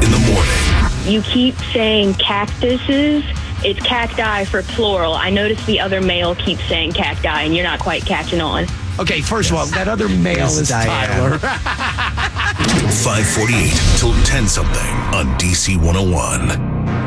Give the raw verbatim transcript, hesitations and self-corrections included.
in the morning. You keep saying cactuses. It's cacti for plural. I noticed the other male keeps saying cacti, and you're not quite catching on. Okay, first of all, that other male Yes, is Diane. Tyler. five forty-eight till ten something on D C one oh one.